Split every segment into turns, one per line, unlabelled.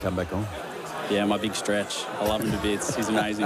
come back on?
Yeah, my big stretch. I love him to bits. He's amazing.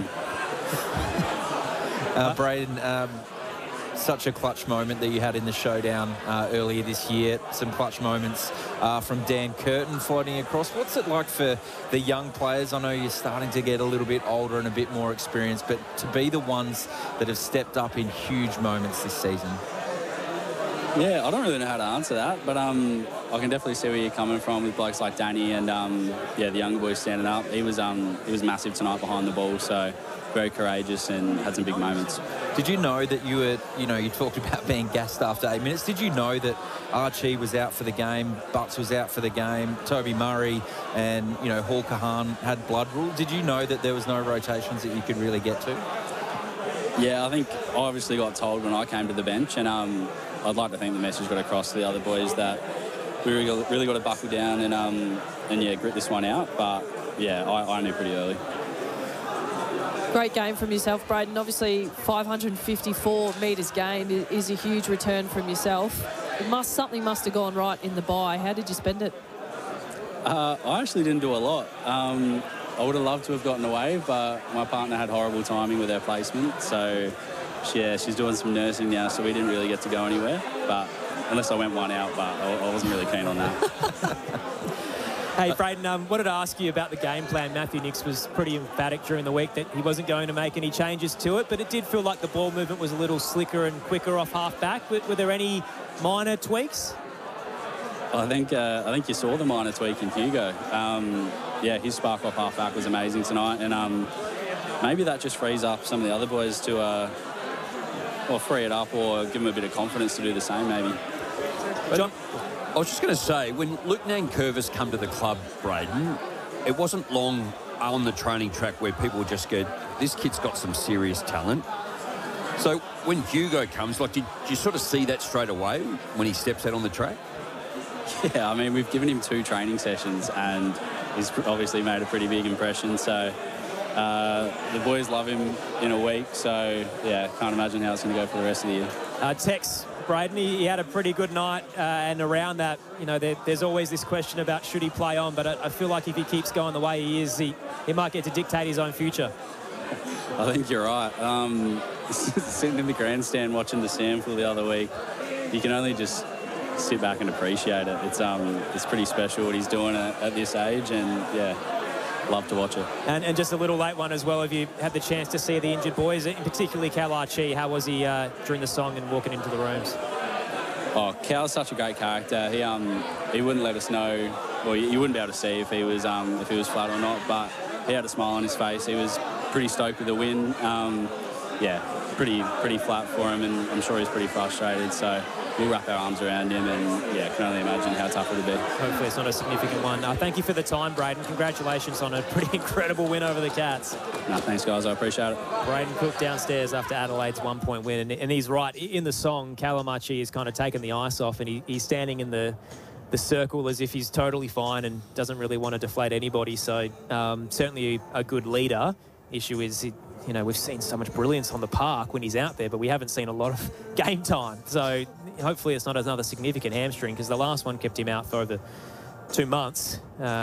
Brayden, such a clutch moment that you had in the showdown earlier this year. Some clutch moments from Dan Curtin floating across. What's it like for the young players? I know you're starting to get a little bit older and a bit more experienced, but to be the ones that have stepped up in huge moments this season.
Yeah, I don't really know how to answer that, but I can definitely see where you're coming from with blokes like Danny and the younger boys standing up. He was massive tonight behind the ball, so very courageous and had some big moments.
Did you know that you were, you talked about being gassed after 8 minutes. Did you know that Archie was out for the game, Butts was out for the game, Toby Murray and, Hall Kahan had blood rule? Did you know that there was no rotations that you could really get to?
Yeah, I think I obviously got told when I came to the bench, and I'd like to think the message got across to the other boys that we really got to buckle down and grit this one out. But, yeah, I knew pretty early.
Great game from yourself, Brayden. Obviously, 554 metres gained is a huge return from yourself. Something must have gone right in the bye. How did you spend it?
I actually didn't do a lot. I would have loved to have gotten away, but my partner had horrible timing with her placement. So, she's doing some nursing now, so we didn't really get to go anywhere. But unless I went one out, but I wasn't really keen on that.
Hey, Brayden, wanted to ask you about the game plan. Matthew Nicks was pretty emphatic during the week that he wasn't going to make any changes to it, but it did feel like the ball movement was a little slicker and quicker off half-back. Were there any minor tweaks?
I think you saw the minor tweak in Hugo. His spark off half-back was amazing tonight, and maybe that just frees up some of the other boys to free it up or give them a bit of confidence to do the same, maybe.
John, I was just going to say, when Luke Nankervis come to the club, Brayden, it wasn't long on the training track where people would just go, this kid's got some serious talent. So when Hugo comes, did you sort of see that straight away when he steps out on the track?
Yeah, I mean, we've given him 2 training sessions and he's obviously made a pretty big impression. So the boys love him in a week. So, yeah, can't imagine how it's going to go for the rest of the year.
Tex, Brayden, he had a pretty good night, and around that, there's always this question about should he play on, but I feel like if he keeps going the way he is, he might get to dictate his own future.
I think you're right. Sitting in the grandstand watching the sample the other week, you can only just sit back and appreciate it. It's pretty special what he's doing at this age, and, yeah, love to watch it.
And just a little late one as well. Have you had the chance to see the injured boys, particularly Cal Archie? How was he during the song and walking into the rooms?
Oh, Cal's such a great character. He wouldn't let us know, or you wouldn't be able to see if he was flat or not. But he had a smile on his face. He was pretty stoked with the win. Pretty flat for him, and I'm sure he's pretty frustrated. So we'll wrap our arms around him, and can only imagine how tough it'll be.
Hopefully it's not a significant one. Thank you for the time, Brayden. Congratulations on a pretty incredible win over the Cats.
No, thanks, guys. I appreciate it.
Brayden Cook downstairs after Adelaide's 1-point win, and he's right. In the song, Callum Archie has kind of taken the ice off, and he's standing in the circle as if he's totally fine and doesn't really want to deflate anybody. So certainly a good leader. Issue is, we've seen so much brilliance on the park when he's out there, but we haven't seen a lot of game time. So hopefully it's not another significant hamstring, because the last one kept him out for over 2 months.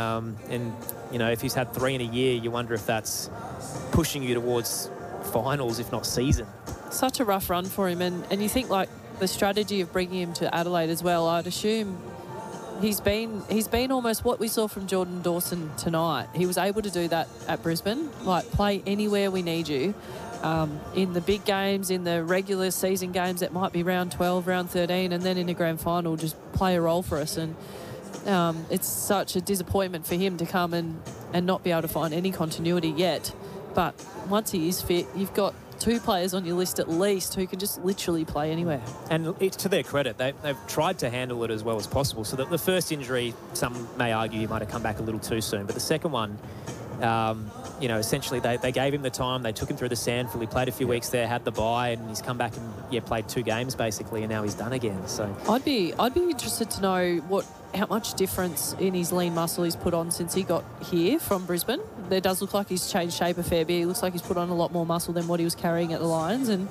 If he's had 3 in a year, you wonder if that's pushing you towards finals, if not season.
Such a rough run for him. And you think, the strategy of bringing him to Adelaide as well, I'd assume he's been almost what we saw from Jordan Dawson tonight. He was able to do that at Brisbane, play anywhere we need you. In the big games, in the regular season games, that might be round 12, round 13, and then in a grand final, just play a role for us. And it's such a disappointment for him to come and not be able to find any continuity yet. But once he is fit, you've got 2 players on your list at least who can just literally play anywhere. And
it's to their credit, they've tried to handle it as well as possible. So that the first injury, some may argue he might have come back a little too soon, but the second one, essentially they gave him the time, they took him through the SANFL, he played a few weeks there, had the bye, and he's come back and played 2 games basically, and now he's done again. So I'd be interested to know how much difference in his lean muscle he's put on since he got here from Brisbane. It does look like he's changed shape a fair bit. It looks like he's put on a lot more muscle than what he was carrying at the Lions, and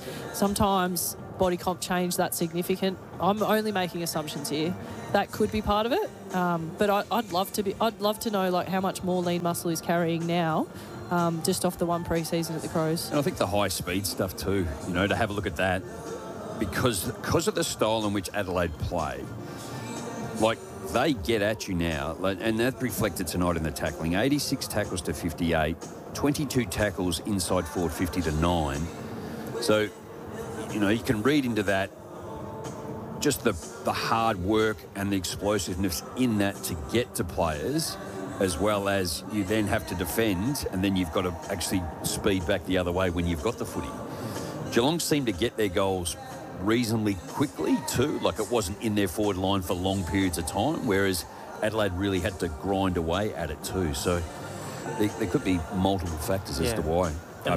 sometimes body comp change that significant. I'm only making assumptions here. That could be part of it.
But I'd love to know like how much more lean muscle he's carrying now, just off the one pre-season at the Crows.
And I think the high speed stuff too, you know, to have a look at that, because of the style in which Adelaide play, like they get at you now, and that reflected tonight in the tackling. 86 tackles to 58, 22 tackles inside forward 50 to 9. So, you know, you can read into that just the hard work and the explosiveness in that to get to players, as well as you then have to defend, and then you've got to actually speed back the other way when you've got the footy. Geelong seemed to get their goals reasonably quickly too, like it wasn't in their forward line for long periods of time, whereas Adelaide really had to grind away at it too. So there could be multiple factors as to why.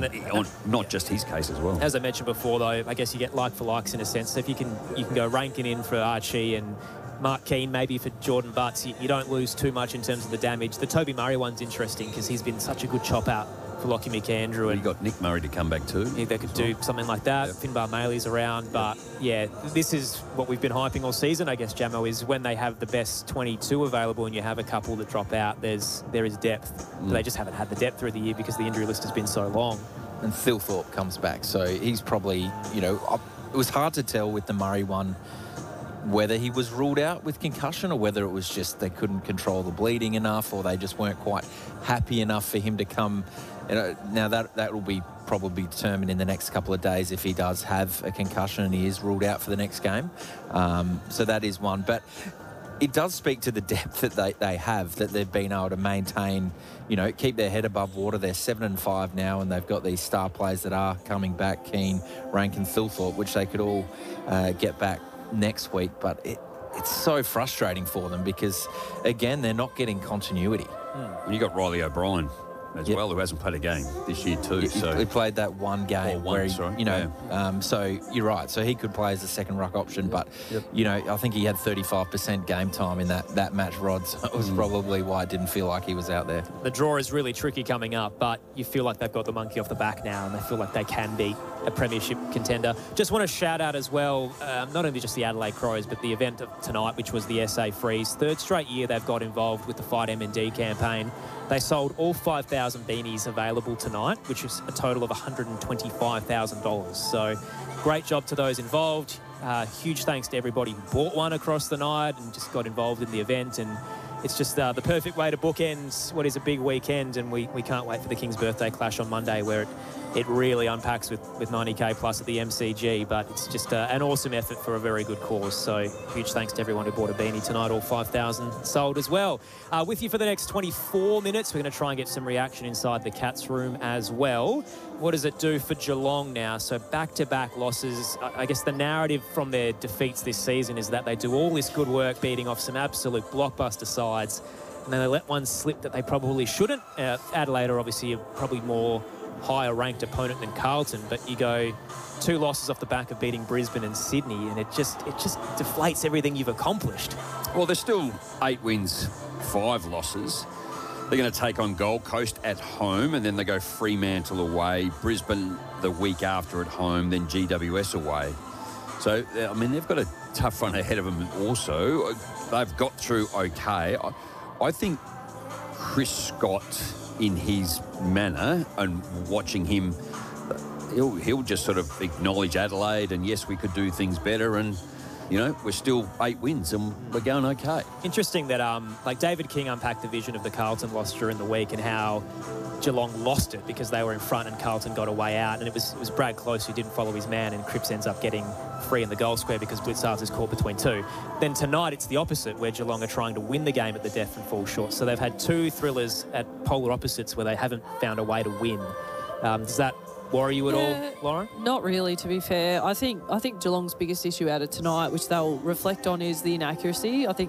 Not just his case as well.
As I mentioned before, though, I guess you get like for likes in a sense. So if you can go Rankin in for Archie and Mark Keane maybe for Jordan Butts, you don't lose too much in terms of the damage. The Toby Murray one's interesting because he's been such a good chop out for Lockie McAndrew. And
you got Nick Murray to come back too.
Yeah, they could do something like that. Yep. Finbar Maley's around. But, yeah, this is what we've been hyping all season, I guess, Jamo, is when they have the best 22 available and you have a couple that drop out, there is depth. But they just haven't had the depth through the year because the injury list has been so long.
And Thilthorpe comes back, so he's probably, you know, it was hard to tell with the Murray one whether he was ruled out with concussion or whether it was just they couldn't control the bleeding enough or they just weren't quite happy enough for him to come. You know, now that will be probably determined in the next couple of days if he does have a concussion and he is ruled out for the next game. So that is one. But it does speak to the depth that they have, that they've been able to maintain, you know, keep their head above water. They're 7-5 now, and they've got these star players that are coming back, Keane, Rankin, Thilthorpe, which they could all get back next week. But it's so frustrating for them because, again, they're not getting continuity.
When you got Riley O'Brien as well, who hasn't played a game this year too.
He played that one game so you're right. So he could play as a second ruck option, but, you know, I think he had 35% game time in that match, Rod, so it was probably why it didn't feel like he was out there.
The draw is really tricky coming up, but you feel like they've got the monkey off the back now and they feel like they can beat a premiership contender. Just want to shout out as well, not only just the Adelaide Crows, but the event of tonight, which was the SA Freeze. Third straight year they've got involved with the Fight MND campaign. They sold all 5,000 beanies available tonight, which is a total of $125,000. So great job to those involved. Huge thanks to everybody who bought one across the night and just got involved in the event. And it's just the perfect way to bookend what is a big weekend. And we can't wait for the King's Birthday Clash on Monday, where it really unpacks with 90K plus at the MCG. But it's just an awesome effort for a very good cause. So huge thanks to everyone who bought a beanie tonight. All 5,000 sold as well. With you for the next 24 minutes. We're going to try and get some reaction inside the Cats room as well. What does it do for Geelong now? So back-to-back losses. I guess the narrative from their defeats this season is that they do all this good work beating off some absolute blockbuster sides, and then they let one slip that they probably shouldn't. Adelaide are obviously a probably more higher ranked opponent than Carlton, but you go 2 losses off the back of beating Brisbane and Sydney, and it just deflates everything you've accomplished.
Well, there's still 8 wins, 5 losses. They're going to take on Gold Coast at home, and then they go Fremantle away, Brisbane the week after at home, then GWS away. So, I mean, they've got a tough run ahead of them also. They've got through okay. I think Chris Scott, in his manner and watching him, he'll just sort of acknowledge Adelaide and, yes, we could do things better, and you know, we're still 8 wins and we're going okay.
Interesting that, like David King unpacked the vision of the Carlton loss during the week and how Geelong lost it because they were in front and Carlton got a way out. And it was Brad Close who didn't follow his man, and Cripps ends up getting free in the goal square because Blitzards is caught between 2. Then tonight it's the opposite, where Geelong are trying to win the game at the death and fall short. So they've had 2 thrillers at polar opposites where they haven't found a way to win. Does that worry you at all, Lauren?
Not really, to be fair. I think Geelong's biggest issue out of tonight, which they'll reflect on, is the inaccuracy. I think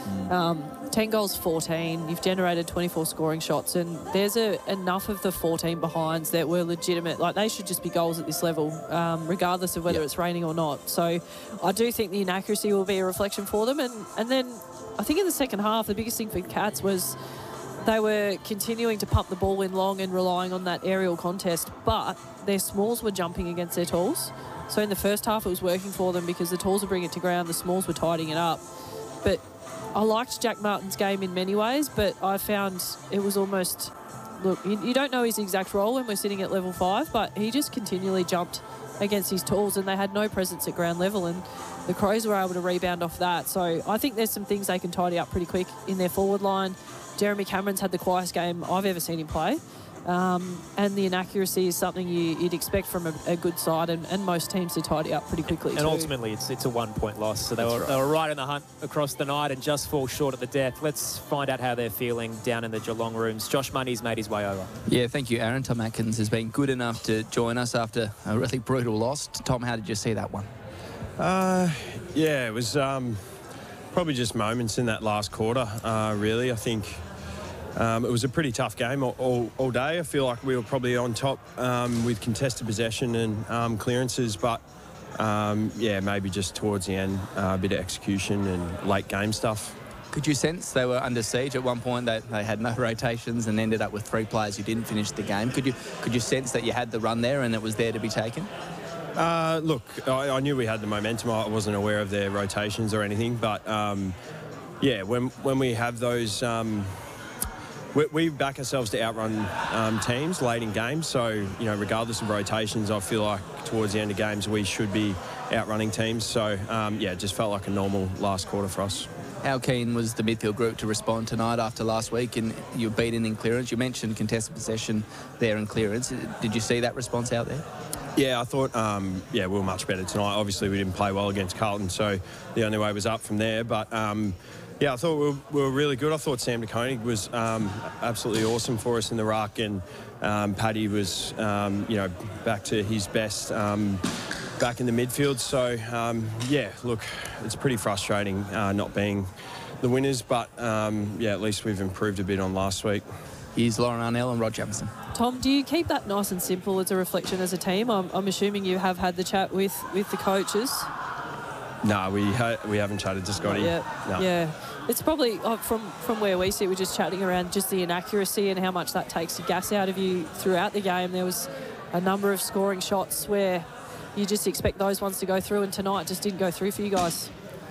10 goals, 14. You've generated 24 scoring shots, and there's enough of the 14 behinds that were legitimate. Like, they should just be goals at this level, regardless of whether it's raining or not. So I do think the inaccuracy will be a reflection for them. And then I think in the second half, the biggest thing for Cats was they were continuing to pump the ball in long and relying on that aerial contest, but their smalls were jumping against their talls. So in the first half, it was working for them because the talls were bringing it to ground, the smalls were tidying it up. But I liked Jack Martin's game in many ways, but I found it was almost... Look, you don't know his exact role when we're sitting at level 5, but he just continually jumped against his tools, and they had no presence at ground level, and the Crows were able to rebound off that. So I think there's some things they can tidy up pretty quick in their forward line. Jeremy Cameron's had the quietest game I've ever seen him play. And the inaccuracy is something you'd expect from a good side, and most teams to tidy up pretty quickly.
And ultimately, it's a 1-point loss. So they were right in the hunt across the night and just fall short at the death. Let's find out how they're feeling down in the Geelong rooms. Josh Money's made his way over.
Yeah, thank you, Aaron. Tom Atkins has been good enough to join us after a really brutal loss. Tom, how did you see that one?
Yeah, it was probably just moments in that last quarter, really. I think it was a pretty tough game all day. I feel like we were probably on top with contested possession and clearances, but yeah, maybe just towards the end, a bit of execution and late game stuff.
Could you sense they were under siege at one point? They had no rotations and ended up with 3 players who didn't finish the game. Could you sense that you had the run there and it was there to be taken?
Look, I knew we had the momentum. I wasn't aware of their rotations or anything, but yeah, when we have those, we back ourselves to outrun teams late in games. So, you know, regardless of rotations, I feel like towards the end of games we should be outrunning teams. So, yeah, it just felt like a normal last quarter for us.
How keen was the midfield group to respond tonight after last week? And you were beaten in clearance. You mentioned contested possession there in clearance. Did you see that response out there?
Yeah, I thought, yeah, we were much better tonight. Obviously, we didn't play well against Carlton, so the only way was up from there. But, yeah, I thought we were really good. I thought Sam De Koning was absolutely awesome for us in the ruck, and Paddy was, you know, back to his best back in the midfield. So, yeah, look, it's pretty frustrating not being the winners, but, yeah, at least we've improved a bit on last week.
Here's Lauren Arnell and Rod Jamieson.
Tom, do you keep that nice and simple as a reflection as a team? I'm assuming you have had the chat with the coaches.
No, we haven't chatted to Scotty.
Yeah,
no.
Yeah. It's probably from where we sit, we're just chatting around just the inaccuracy and how much that takes the gas out of you throughout the game. There was a number of scoring shots where you just expect those ones to go through, and tonight just didn't go through for you guys.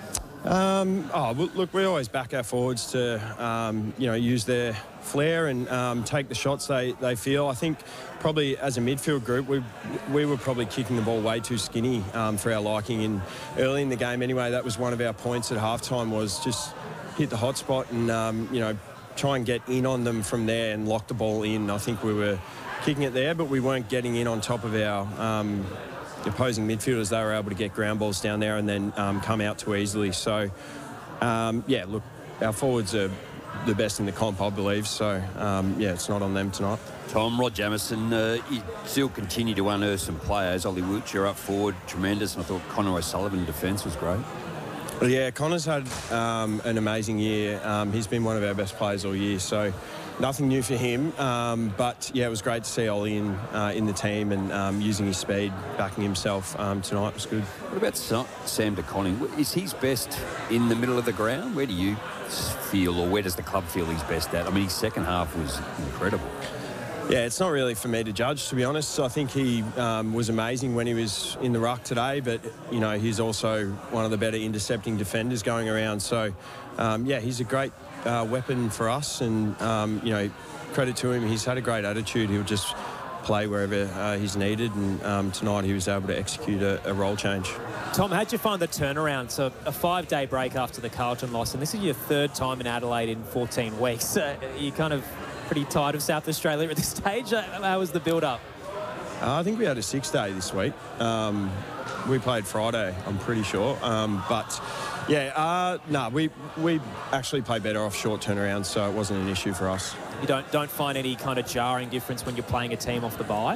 Oh, look, we always back our forwards to, you know, use their flair and take the shots they feel. I think probably as a midfield group, we were probably kicking the ball way too skinny for our liking. And early in the game anyway, that was one of our points at halftime, was just hit the hot spot and, you know, try and get in on them from there and lock the ball in. I think we were kicking it there, but we weren't getting in on top of our opposing midfielders. They were able to get ground balls down there and then come out too easily. So, yeah, look, our forwards are the best in the comp, I believe. So, yeah, it's not on them tonight.
Tom, Rod Jamieson, you still continue to unearth some players. Ollie Wooch, you're up forward, tremendous. And I thought Connor O'Sullivan in defence was great.
Yeah, Connor's had an amazing year. He's been one of our best players all year. So, nothing new for him, but yeah, it was great to see Ollie in the team and using his speed, backing himself tonight was good.
What about Sam De Koning? Is his best in the middle of the ground? Where do you feel, or where does the club feel he's best at? I mean, his second half was incredible.
Yeah, it's not really for me to judge, to be honest. So I think he was amazing when he was in the ruck today, but, you know, he's also one of the better intercepting defenders going around. So, yeah, he's a great weapon for us, and, you know, credit to him. He's had a great attitude. He'll just play wherever he's needed, and tonight he was able to execute a role change.
Tom, how'd you find the turnaround? So a 5-day break after the Carlton loss, and this is your 3rd time in Adelaide in 14 weeks. You kind of pretty tired of South Australia at this stage. How was the build-up?
I think we had a 6-day this week. We played Friday, I'm pretty sure. But, yeah, no, we actually play better off short turnarounds, so it wasn't an issue for us.
You don't find any kind of jarring difference when you're playing a team off the bye?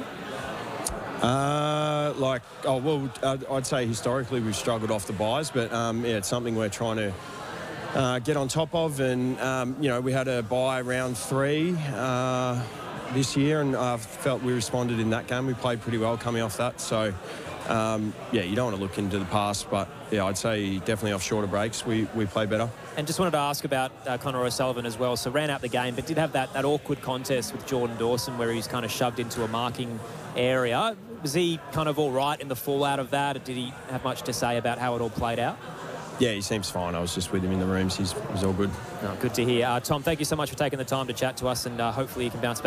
Like, oh, well, I'd say historically we've struggled off the buys, but, yeah, it's something we're trying to get on top of. And, you know, we had a bye round 3 this year, and I felt we responded in that game. We played pretty well coming off that. So, yeah, you don't want to look into the past, but, yeah, I'd say definitely off shorter breaks we play better.
And just wanted to ask about Connor O'Sullivan as well. So ran out the game, but did have that awkward contest with Jordan Dawson where he's kind of shoved into a marking area. Was he kind of all right in the fallout of that? Or did he have much to say about how it all played out?
Yeah, he seems fine. I was just with him in the rooms. He's all good.
Oh, good to hear. Tom, thank you so much for taking the time to chat to us, and hopefully you can bounce back